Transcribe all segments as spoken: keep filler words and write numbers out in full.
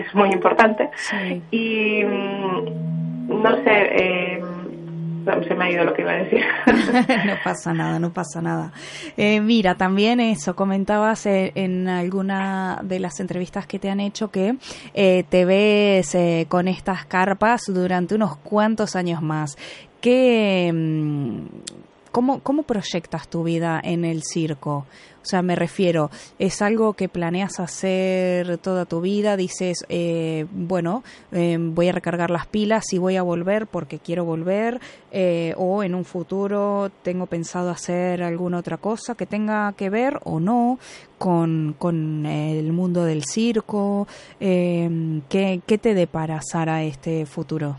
es muy importante. Sí. Y mm, no sé, eh, se me ha ido lo que iba a decir. No pasa nada, no pasa nada. Eh, mira, también eso, comentabas eh, en alguna de las entrevistas que te han hecho que eh, te ves eh, con estas carpas durante unos cuantos años más. ¿Qué, mm, cómo, cómo proyectas tu vida en el circo? O sea, me refiero, ¿es algo que planeas hacer toda tu vida? Dices, eh, bueno, eh, voy a recargar las pilas y voy a volver porque quiero volver, eh, o en un futuro tengo pensado hacer alguna otra cosa que tenga que ver o no con, con el mundo del circo. Eh, ¿qué, ¿Qué te depara, Sara, este futuro?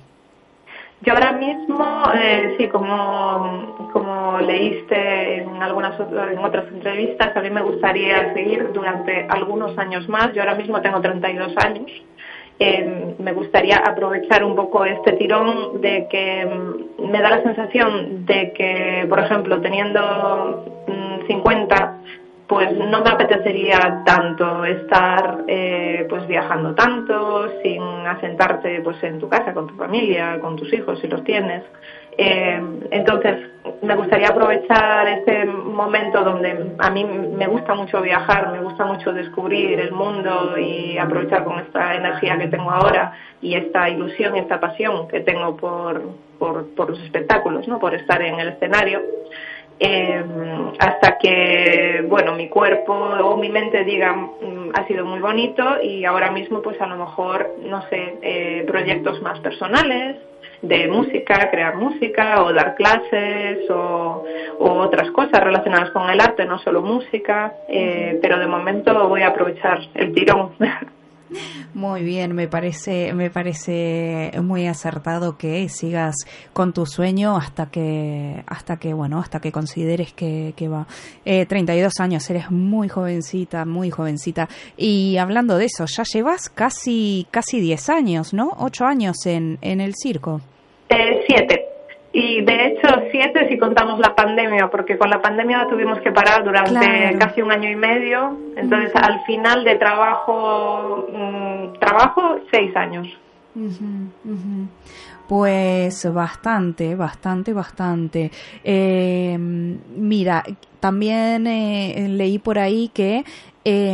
Yo ahora mismo, eh, sí, como, como leíste en algunas en otras entrevistas, a mí me gustaría seguir durante algunos años más. Yo ahora mismo tengo treinta y dos años. Eh, me gustaría aprovechar un poco este tirón de que mm, me da la sensación de que, por ejemplo, teniendo mm, cincuenta, pues no me apetecería tanto estar eh, pues viajando tanto, sin asentarte pues en tu casa, con tu familia, con tus hijos si los tienes. Eh, entonces me gustaría aprovechar este momento donde a mí me gusta mucho viajar, me gusta mucho descubrir el mundo y aprovechar con esta energía que tengo ahora y esta ilusión y esta pasión que tengo por, por, por los espectáculos, ¿no? Por estar en el escenario. Eh, hasta que, bueno, mi cuerpo o mi mente diga mm, ha sido muy bonito y ahora mismo pues a lo mejor, no sé, eh, proyectos más personales de música, crear música o dar clases o, o otras cosas relacionadas con el arte, no solo música, eh, pero de momento voy a aprovechar el tirón. Muy bien, me parece, me parece muy acertado que sigas con tu sueño hasta que, hasta que, bueno, hasta que consideres que, que va. Eh, treinta y dos años, eres muy jovencita, muy jovencita. Y hablando de eso, ya llevas casi, casi diez años, ¿no? Ocho años en, en el circo. Eh, siete. Y de hecho siete si contamos la pandemia, porque con la pandemia la tuvimos que parar durante Claro. casi un año y medio. Entonces uh-huh. al final de trabajo, mmm, trabajo seis años. Uh-huh, uh-huh. Pues bastante, bastante, bastante. Eh, mira, también eh, leí por ahí que eh,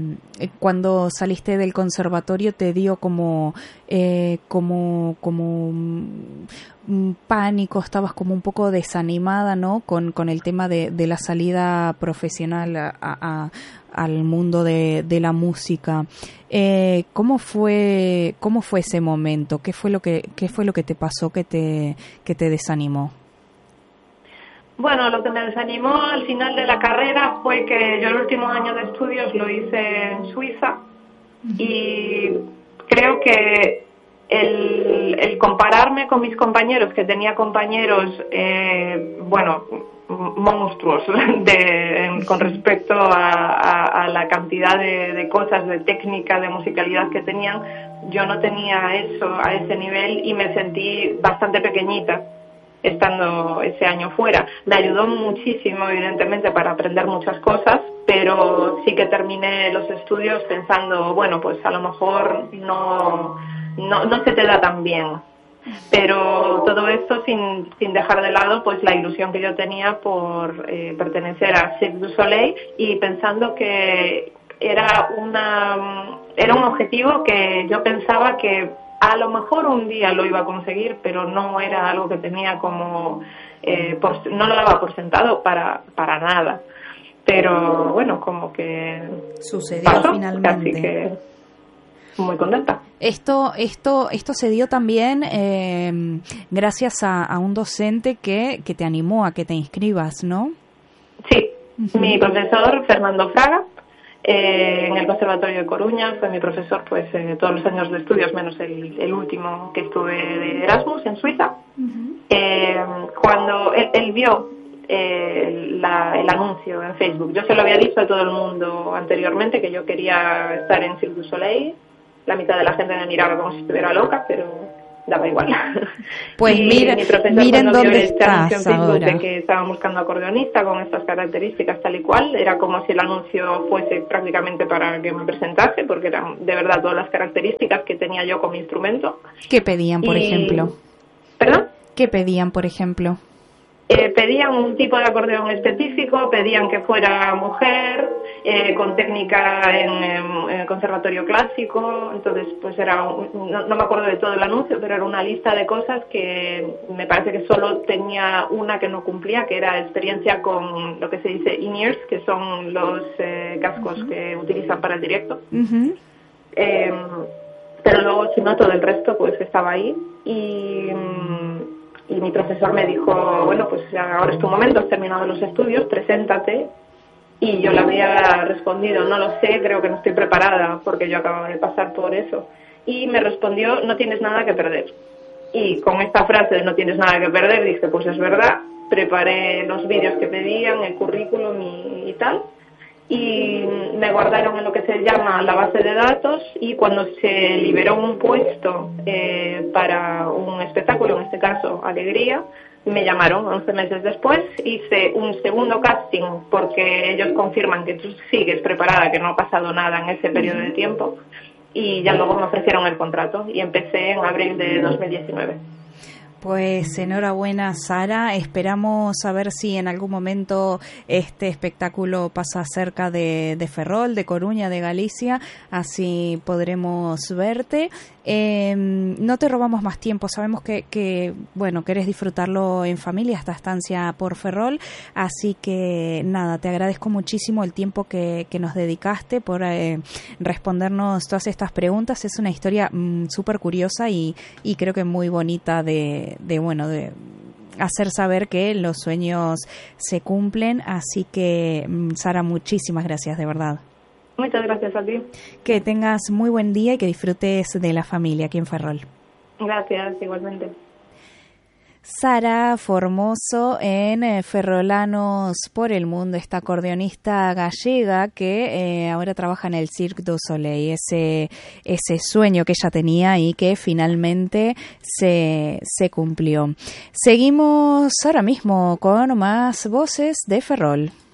cuando saliste del conservatorio te dio como, eh, como, como un pánico, estabas como un poco desanimada, ¿no? Con, con el tema de, de la salida profesional a, a, al mundo de, de la música. Eh, ¿cómo fue, cómo fue ese momento? ¿Qué fue lo que, qué fue lo que te pasó que te, que te desanimó? Bueno, lo que me desanimó al final de la carrera fue que yo el último año de estudios lo hice en Suiza y creo que el, el compararme con mis compañeros, que tenía compañeros, eh, bueno, monstruos de, en, con respecto a, a, a la cantidad de, de cosas, de técnica, de musicalidad que tenían, yo no tenía eso a ese nivel y me sentí bastante pequeñita estando ese año fuera. Me ayudó muchísimo, evidentemente, para aprender muchas cosas, pero sí que terminé los estudios pensando, bueno, pues a lo mejor no, no, no se te da tan bien. Pero todo esto sin, sin dejar de lado pues la ilusión que yo tenía por eh, pertenecer a Cirque du Soleil y pensando que era una era un objetivo que yo pensaba que a lo mejor un día lo iba a conseguir, pero no era algo que tenía como eh, por, no lo daba por sentado para para nada. Pero bueno, como que sucedió pasó, finalmente. Así que muy contenta. Esto, esto, esto se dio también eh, gracias a, a un docente que, que te animó a que te inscribas, ¿no? Sí, uh-huh. Mi profesor Fernando Fraga, eh, en el Conservatorio de Coruña, fue mi profesor pues eh, todos los años de estudios, menos el, el último que estuve de Erasmus en Suiza. Uh-huh. Eh, cuando él, él vio eh, la, el anuncio en Facebook, yo se lo había dicho a todo el mundo anteriormente que yo quería estar en Cirque du Soleil. La mitad de la gente me miraba como si estuviera loca, pero daba igual. Pues y mira, mi profesor, miren cuando vio dónde este anuncio en estás Facebook ahora. de que estaban buscando acordeonista con estas características tal y cual, era como si el anuncio fuese prácticamente para que me presentase, porque eran de verdad todas las características que tenía yo con mi instrumento. ¿Qué pedían, por y... ejemplo? ¿Perdón? ¿Qué pedían, por ejemplo? Eh, pedían un tipo de acordeón específico, pedían que fuera mujer, eh, con técnica en, en, en el conservatorio clásico. Entonces pues era un, no, no me acuerdo de todo el anuncio, pero era una lista de cosas que me parece que solo tenía una que no cumplía, que era experiencia con lo que se dice in-ears, que son los eh, cascos uh-huh. que utilizan para el directo. Uh-huh. eh, pero luego si no, todo el resto pues estaba ahí. Y Y mi profesor me dijo, bueno, pues ahora es tu momento, has terminado los estudios, preséntate. Y yo le había respondido, no lo sé, creo que no estoy preparada porque yo acababa de pasar por eso. Y me respondió, no tienes nada que perder. Y con esta frase de no tienes nada que perder, dije, pues es verdad, preparé los vídeos que pedían, el currículum y, y tal. Y me guardaron en lo que se llama la base de datos, y cuando se liberó un puesto eh, para un espectáculo, en este caso Alegría, me llamaron once meses después. Hice un segundo casting porque ellos confirman que tú sigues preparada, que no ha pasado nada en ese periodo de tiempo, y ya luego me ofrecieron el contrato y empecé en abril de dos mil diecinueve. Pues enhorabuena, Sara. Esperamos a ver si en algún momento este espectáculo pasa cerca de, de Ferrol, de Coruña, de Galicia, así podremos verte. Eh, no te robamos más tiempo, sabemos que, que bueno, querés disfrutarlo en familia, esta estancia por Ferrol, así que nada, te agradezco muchísimo el tiempo que, que nos dedicaste por eh, respondernos todas estas preguntas. Es una historia mmm, súper curiosa y, y creo que muy bonita de, de bueno, de hacer saber que los sueños se cumplen, así que Sara, muchísimas gracias, de verdad. Muchas gracias a ti. Que tengas muy buen día y que disfrutes de la familia aquí en Ferrol. Gracias, igualmente. Sara Formoso en eh, Ferrolanos por el Mundo, esta acordeonista gallega que eh, ahora trabaja en el Cirque du Soleil, ese, ese sueño que ella tenía y que finalmente se, se cumplió. Seguimos ahora mismo con más voces de Ferrol.